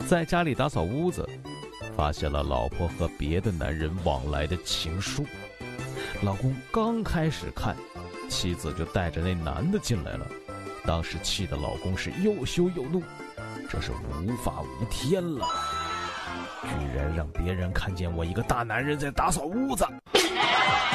在家里打扫屋子，发现了老婆和别的男人往来的情书。老公刚开始看，妻子就带着那男的进来了。当时气得老公是又羞又怒，这是无法无天了，居然让别人看见我一个大男人在打扫屋子。